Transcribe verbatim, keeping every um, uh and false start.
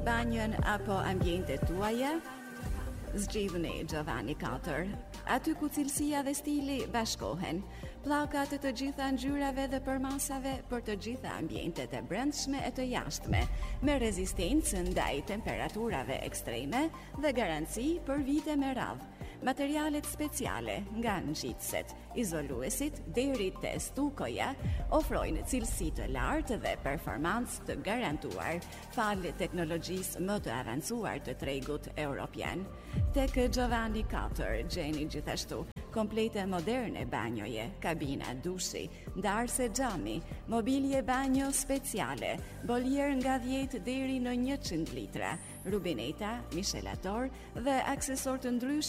banjën apo ambientet tuaja? Zgjidhni Giovanni katër, aty ku cilësia dhe stili bashkohen, pllakat të gjitha ngjyrave dhe përmasave për të gjitha ambientet e brendshme e të jashtme, me rezistencë ndaj temperaturave ekstreme dhe garanci për vite me radhë. Materialet speciale, nga ngjitëset, izoluesit deri te stukoja, ofrojnë cilësi të lartë dhe performancë të garantuar, falë teknologjisë më të avancuar të tregut europian. Tek Giovanni katër gjeni gjithashtu komplete moderne banjoje, kabina dushi, ndarse xhami, mobilje banjo speciale, boljer nga dhjetë deri në njëqind litra, rubineta, mishelator dhe aksesor të ndryshëm